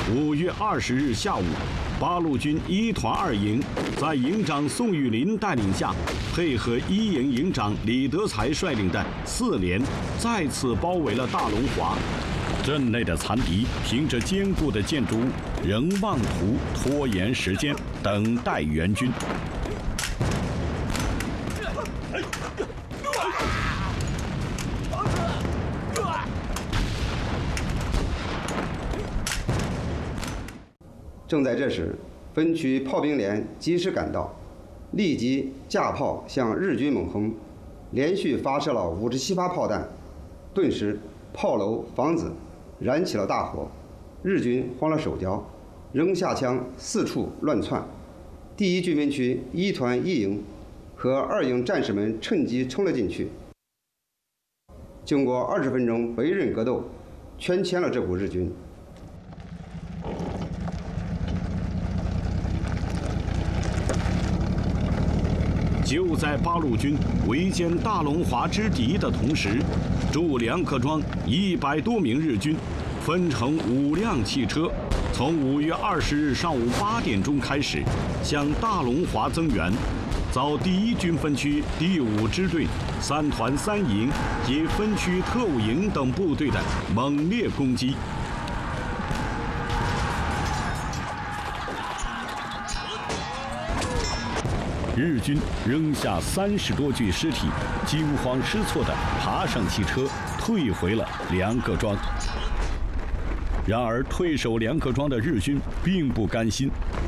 5月20日下午，八路军1团2营在营长宋玉林带领下，配合1营营长李德才率领的4连，再次包围了大龙华。阵内的残敌凭着坚固的建筑物，仍妄图拖延时间，等待援军。 正在这时，分区炮兵连及时赶到，立即架炮向日军猛轰，连续发射了57发炮弹，顿时炮楼、房子燃起了大火，日军慌了手脚，扔下枪四处乱窜。第1军分区1团1营和2营战士们趁机冲了进去。经过20分钟北刃格斗，圈歼了这股日军。 就在八路军围歼大龙华之敌的同时，驻梁克庄100多名日军分成5辆汽车，从5月20日上午8点钟开始向大龙华增援，遭第1军分区第5支队、3团3营及分区特务营等部队的猛烈攻击。日军扔下30多具尸体，惊慌失措地爬上汽车，退回了梁各庄。然而，退守梁各庄的日军并不甘心，